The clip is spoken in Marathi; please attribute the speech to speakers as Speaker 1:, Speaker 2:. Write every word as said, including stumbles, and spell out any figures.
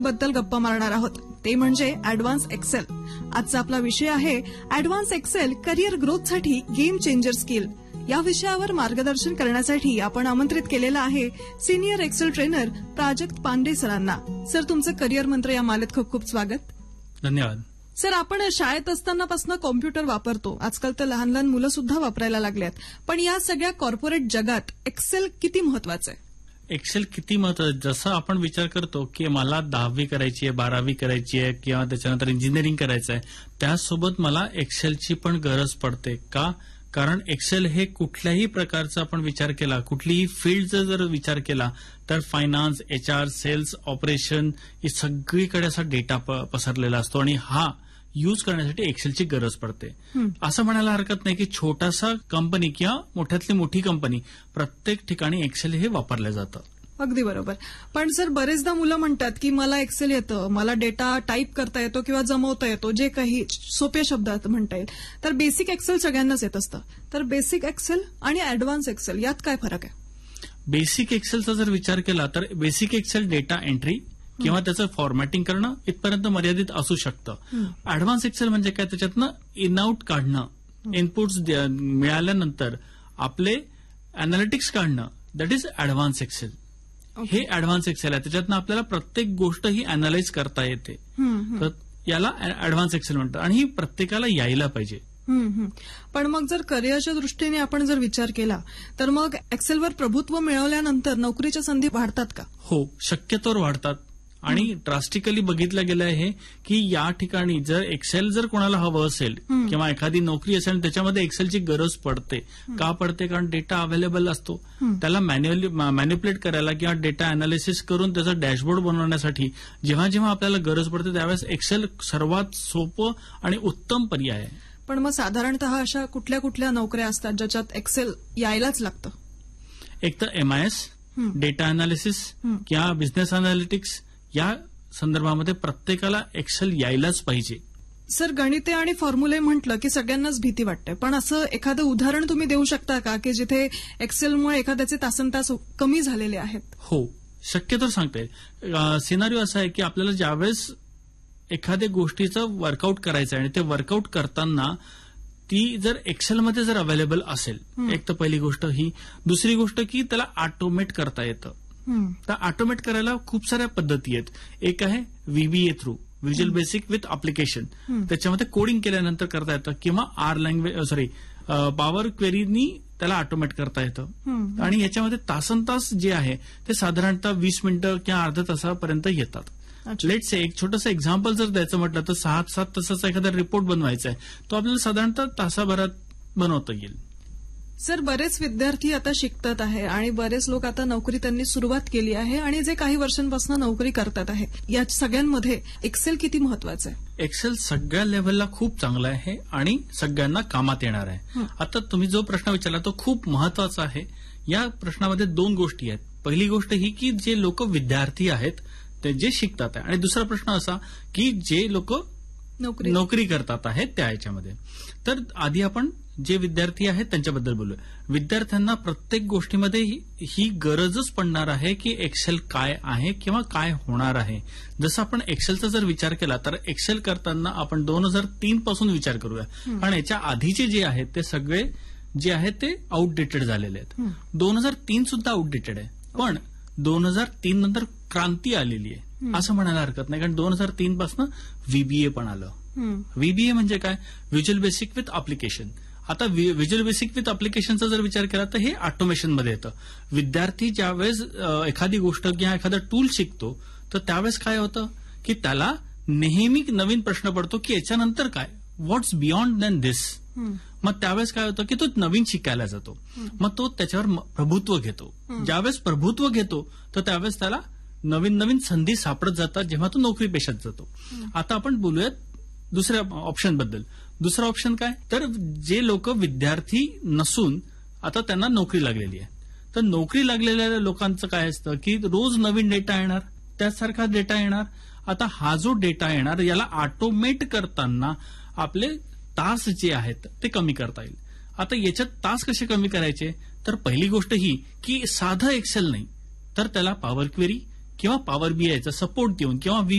Speaker 1: बद्दल गप्पा मारणार आहोत, ते म्हणजे ऍडव्हान्स एक्सेल. आजचा आपला विषय आहे advance Excel career ग्रोथसाठी game changer skill. या विषयावर मार्गदर्शन करण्यासाठी आपण आमंत्रित केलेलं आहे सिनियर एक्सेल ट्रेनर प्राजक्त पांडे सरांना. सर, तुमचं करिअर मंत्र या मालेत खूप खूप स्वागत.
Speaker 2: धन्यवाद.
Speaker 1: सर, आपण शाळेत असतानापासून कॉम्प्युटर वापरतो, आजकाल तर लहान लहान मुलं सुद्धा वापरायला लागल्यात, पण या सगळ्या कॉर्पोरेट जगात एक्सेल किती महत्वाचं आहे?
Speaker 2: एक्सेल किती महत्वाचं, जसं आपण विचार करतो की मला दहावी करायची आहे, बारावी करायची आहे किंवा त्याच्यानंतर इंजिनिअरिंग करायचं आहे, त्यासोबत मला एक्सेलची पण गरज पडते. का? कारण एक्सेल हे कुठल्याही प्रकारचा आपण विचार केला, कुठलीही फील्डचा जर विचार केला तर फायनान्स, एचआर, सेल्स, ऑपरेशन ही सगळीकडे असा डेटा पसरलेला असतो आणि हा यूज करण्यासाठी एक्सेलची गरज पडते. असं म्हणायला हरकत नाही की छोटासा कंपनी किंवा मोठ्यातली मोठी कंपनी प्रत्येक ठिकाणी एक्सेल हे वापरलं जातं.
Speaker 1: अगदी बरोबर. पण सर, बरेचदा मुलं म्हणतात की मला एक्सेल येतं, मला डेटा टाईप करता येतो किंवा जमवता येतो, जे काही सोप्या शब्दात म्हणता येईल. तर बेसिक एक्सेल सगळ्यांनाच येत असतं. तर बेसिक एक्सेल आणि ऍडव्हान्स एक्सेल यात काय फरक आहे?
Speaker 2: बेसिक एक्सेलचा जर विचार केला तर बेसिक एक्सेल डेटा एंट्री किंवा त्याचं फॉर्मॅटिंग करणं इथपर्यंत मर्यादित असू शकतं. ऍडव्हान्स एक्सेल म्हणजे काय? त्याच्यातनं इन आउट काढणं, इनपुट्स मिळाल्यानंतर आपले अनालिटिक्स काढणं, दॅट इज ऍडव्हान्स एक्सेल. हे ऍडव्हान्स एक्सेल आहे. त्याच्यातनं आपल्याला प्रत्येक गोष्ट ही अनालाइज करता येते. तर याला ऍडव्हान्स एक्सेल म्हणतात आणि ही प्रत्येकाला यायला पाहिजे.
Speaker 1: पण मग जर करिअरच्या दृष्टीने आपण जर विचार केला तर मग एक्सेलवर प्रभुत्व मिळवल्यानंतर नोकरीच्या संधी वाढतात का?
Speaker 2: हो, शक्यतोवर वाढतात. आणि ड्रास्टिकली बघितलं गेलं आहे की या ठिकाणी जर एक्सेल जर कोणाला हवं असेल किंवा एखादी नोकरी असेल त्याच्यामध्ये एक्सेलची गरज पडते. का पडते? कारण डेटा अवेलेबल असतो, त्याला मॅन्युअली मॅन्युप्युलेट करायला किंवा डेटा अनालिसिस करून त्याचा डॅशबोर्ड बनवण्यासाठी जेव्हा जेव्हा आपल्याला गरज पडते त्यावेळेस एक्सेल सर्वात सोपं आणि उत्तम पर्याय आहे.
Speaker 1: पण मग साधारणतः अशा कुठल्या कुठल्या नोकऱ्या असतात ज्याच्यात एक्सेल यायलाच लागतं?
Speaker 2: एक तर एमआयएस, डेटा अनालिसिस किंवा बिझनेस अनालिटिक्स, या संदर्भामध्ये प्रत्येकाला एक्सेल यायलाच पाहिजे.
Speaker 1: सर, गणिते आणि फॉर्म्युले म्हटलं की सगळ्यांनाच भीती वाटते, पण असं एखादं उदाहरण तुम्ही देऊ शकता का की जिथे एक्सेलमुळे एखाद्याचे तासनतास कमी झालेले आहेत?
Speaker 2: हो, शक्यतो सांगता येईल. सिनारिओ असा आहे की आपल्याला ज्यावेळेस एखाद्या गोष्टीचं वर्कआउट करायचं आहे आणि ते वर्कआउट करताना ती जर एक्सेलमध्ये जर अवेलेबल असेल, एक तर पहिली गोष्ट ही. दुसरी गोष्ट की त्याला ऑटोमेट करता येतं. तर ऑटोमेट करायला खूप साऱ्या पद्धती आहेत. एक आहे व्हीबीए through, visual basic with application. त्याच्यामध्ये कोडिंग केल्यानंतर करता येतं किंवा आर लँग्वेज सॉरी पॉवर क्वेरीनी त्याला ऑटोमेट करता येतं. आणि याच्यामध्ये तासन तास जे आहे ते साधारणतः वीस मिनिटं किंवा अर्ध्या तासापर्यंत येतात. लेट्स से एक छोटंसं एक्झाम्पल जर द्यायचं म्हटलं तर सहा सात तासाचा एखादा रिपोर्ट बनवायचा आहे, तो आपल्याला साधारणतः तासाभरात बनवता येईल.
Speaker 1: सर, बरेच विद्यार्थी आता शिकतात आहे आणि बरेच लोक आता नोकरी त्यांनी सुरुवात केली आहे आणि जे काही वर्षांपासून नोकरी करतात आहे, या सगळ्यांमध्ये एक्सेल किती महत्वाचं आहे?
Speaker 2: एक्सेल सगळ्या लेव्हलला खूप चांगला आहे आणि सगळ्यांना कामात येणार आहे. आता तुम्ही जो प्रश्न विचारला तो खूप महत्वाचा आहे. या प्रश्नामध्ये दोन गोष्टी आहेत. पहिली गोष्ट ही की जे लोक विद्यार्थी आहेत ते जे शिकतात आहे, आणि दुसरा प्रश्न असा की जे लोक
Speaker 1: नोकरी
Speaker 2: नोकरी करतात आहेत त्या याच्यामध्ये. तर आधी आपण जे विद्यार्थी आहेत त्यांच्याबद्दल बोलूया. विद्यार्थ्यांना प्रत्येक गोष्टीमध्ये ही गरजच पडणार आहे की एक्सेल काय आहे किंवा काय होणार आहे. जसं आपण एक्सेलचा जर विचार केला तर एक्सेल करताना आपण दोन हजार तीन पासून विचार करूया, कारण याच्या आधीचे जे आहेत ते सगळे जे आहेत ते आउटडेटेड झालेले आहेत. दोन हजार तीन सुद्धा आउटडेटेड आहे, पण दोन हजार तीन नंतर क्रांती आलेली आहे असं म्हणायला हरकत नाही, कारण दोन हजार तीन पासून व्हीबीए पण आलं. व्हीबीए म्हणजे काय? Visual basic with application. आता व्हिज्युअल बेसिक विथ अप्लिकेशनचा जर विचार केला तर हे ऑटोमेशनमध्ये येतं. विद्यार्थी ज्यावेळेस एखादी गोष्ट किंवा एखादा टूल शिकतो तर त्यावेळेस काय होतं की त्याला नेहमी नवीन प्रश्न पडतो की याच्यानंतर काय, व्हॉट्स बियॉन्ड दॅन दिस. मग त्यावेळेस काय होतं की तो नवीन शिकायला जातो, मग तो त्याच्यावर प्रभुत्व घेतो. ज्यावेळेस प्रभुत्व घेतो तर त्यावेळेस त्याला नवीन नवीन संधी सापडत जातात जेव्हा तो नोकरी पेशात जातो. आता आपण बोलूयात दुसऱ्या ऑप्शन बद्दल. दुसरा ऑप्शन काय? तर जे लोक विद्यार्थी नसून आता त्यांना नोकरी लागलेली आहे, तर नोकरी लागलेल्या लोकांचं काय असतं की रोज नवीन डेटा येणार, त्यासारखा डेटा येणार. आता हा जो डेटा येणार याला ऑटोमेट करताना आपले तास जे आहेत ते कमी करता येईल. आता याच्यात तास कसे कमी करायचे? तर पहिली गोष्ट ही की साधं एक्सेल नाही तर त्याला पॉवर क्वेरी किंवा पॉवर बीआयचा सपोर्ट देऊन किंवा